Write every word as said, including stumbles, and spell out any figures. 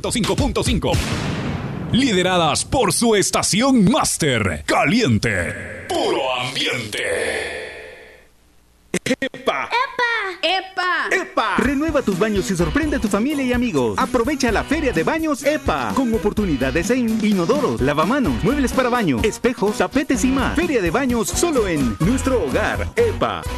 ciento cinco punto cinco. Lideradas por su estación máster, caliente, puro ambiente. ¡Epa! ¡Epa! ¡Epa! ¡Epa! Renueva tus baños y sorprende a tu familia y amigos. Aprovecha la Feria de Baños EPA, con oportunidades en inodoros, lavamanos, muebles para baño, espejos, tapetes y más. Feria de Baños solo en nuestro hogar. EPA.